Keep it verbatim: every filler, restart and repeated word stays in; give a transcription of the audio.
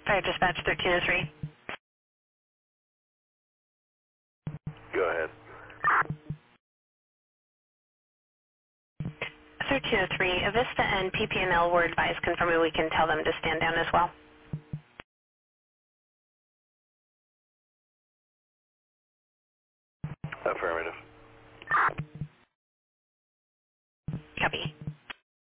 Fire Dispatch thirteen oh three. Go ahead. thirteen oh three, Avista and P P and L were advised confirming we can tell them to stand down as well. Affirmative.